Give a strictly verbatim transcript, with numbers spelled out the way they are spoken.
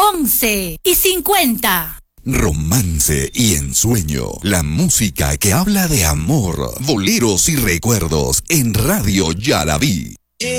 once y cincuenta. Romance y ensueño, la música que habla de amor, boleros y recuerdos en Radio Yaraví.